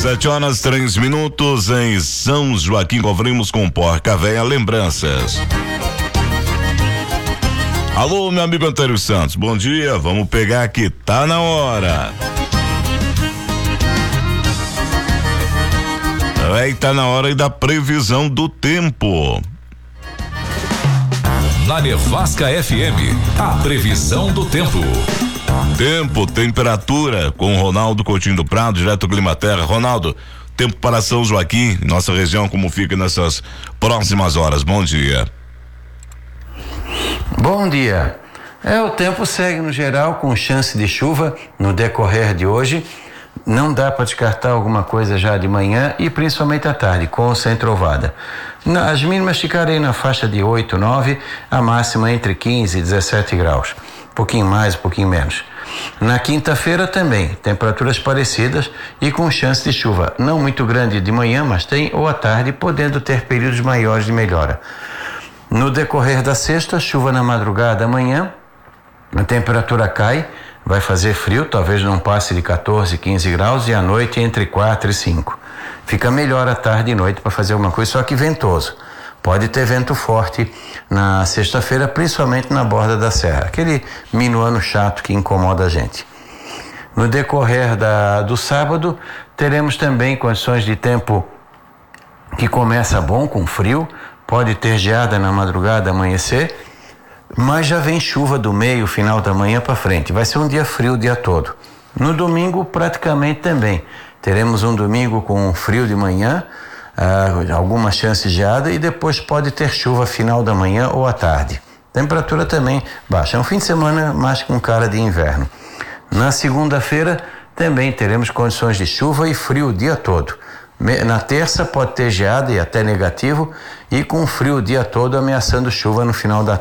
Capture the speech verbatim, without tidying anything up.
Sete horas, três minutos em São Joaquim. Conferimos com Porca Véia Lembranças. Alô, meu amigo Antônio Santos, bom dia, vamos pegar aqui, tá na hora. Aí tá na hora da previsão do tempo. Na Nevasca F M, a previsão do tempo. Tempo, temperatura, com Ronaldo Coutinho do Prado, direto do Climaterra. Ronaldo, tempo para São Joaquim, nossa região, como fica nessas próximas horas? Bom dia. Bom dia. É, o tempo segue no geral com chance de chuva no decorrer de hoje. Não dá para descartar alguma coisa já de manhã e principalmente à tarde, com ou sem trovada. As mínimas ficarem na faixa de oito, nove, a máxima entre quinze e dezessete graus. Um pouquinho mais, um pouquinho menos. Na quinta-feira também, temperaturas parecidas e com chance de chuva. Não muito grande de manhã, mas tem ou à tarde, podendo ter períodos maiores de melhora. No decorrer da sexta, chuva na madrugada amanhã, a temperatura cai, vai fazer frio, talvez não passe de quatorze, quinze graus e à noite entre quatro e cinco. Fica melhor à tarde e noite para fazer alguma coisa, só que ventoso. Pode ter vento forte na sexta-feira, principalmente na borda da serra. Aquele minuano chato que incomoda a gente. No decorrer da, do sábado, teremos também condições de tempo que começa bom, com frio. Pode ter geada na madrugada, amanhecer, mas já vem chuva do meio, final da manhã para frente. Vai ser um dia frio o dia todo. No domingo, praticamente também. Teremos um domingo com frio de manhã, ah, alguma chance de geada e depois pode ter chuva final da manhã ou à tarde. Temperatura também baixa. É um fim de semana mais com cara de inverno. Na segunda-feira, também teremos condições de chuva e frio o dia todo. Na terça pode ter geada e até negativo e com frio o dia todo, ameaçando chuva no final da